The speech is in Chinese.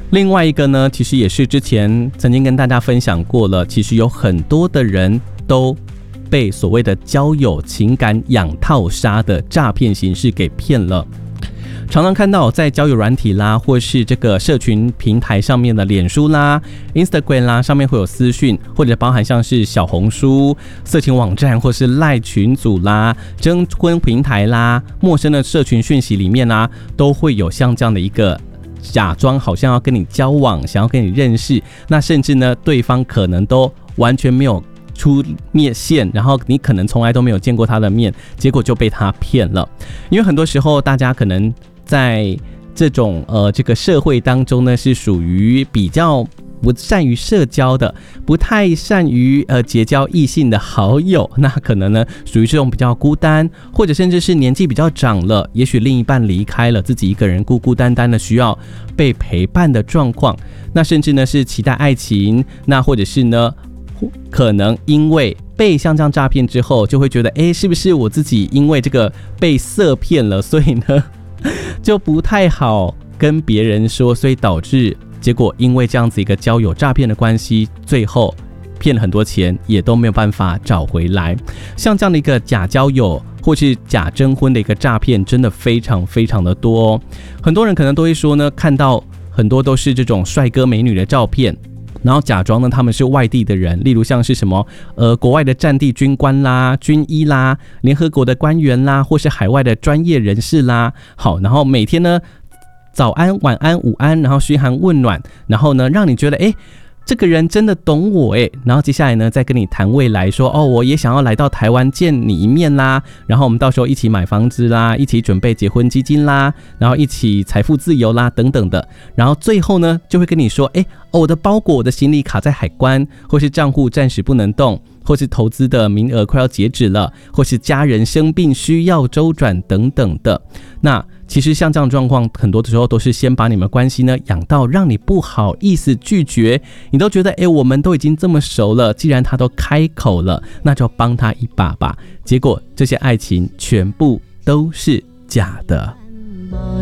另外一个呢，其实也是之前曾经跟大家分享过了，其实有很多的人都被所谓的交友情感养套杀的诈骗形式给骗了。常常看到在交友软体啦，或是这个社群平台上面的脸书啦、Instagram 啦，上面会有私讯，或者包含像是小红书、色情网站，或是赖群组啦、征婚平台啦、陌生的社群讯息里面啦，都会有像这样的一个假装好像要跟你交往，想要跟你认识，那甚至呢，对方可能都完全没有出面线，然后你可能从来都没有见过他的面，结果就被他骗了。因为很多时候大家可能在这种这个社会当中呢，是属于比较不善于社交的，不太善于结交异性的好友，那可能呢属于这种比较孤单，或者甚至是年纪比较长了，也许另一半离开了，自己一个人孤孤单单的需要被陪伴的状况，那甚至呢是期待爱情，那或者是呢可能因为被像这样诈骗之后，就会觉得是不是我自己因为这个被色骗了，所以呢就不太好跟别人说，所以导致结果因为这样子一个交友诈骗的关系，最后骗了很多钱，也都没有办法找回来。像这样的一个假交友或是假征婚的一个诈骗，真的非常非常的多哦。很多人可能都会说呢，看到很多都是这种帅哥美女的照片，然后假装呢他们是外地的人，例如像是什么国外的战地军官啦、军医啦、联合国的官员啦，或是海外的专业人士啦。好，然后每天呢早安、晚安、午安，然后嘘寒问暖，然后呢让你觉得这个人真的懂我然后接下来呢再跟你谈未来，说我也想要来到台湾见你一面啦，然后我们到时候一起买房子啦，一起准备结婚基金啦，然后一起财富自由啦等等的，然后最后呢就会跟你说我的包裹、我的行李卡在海关，或是账户暂时不能动，或是投资的名额快要截止了，或是家人生病需要周转等等的。那其实像这样的状况，很多的时候都是先把你们关系呢养到让你不好意思拒绝，你都觉得我们都已经这么熟了，既然他都开口了，那就帮他一把吧。结果这些爱情全部都是假的。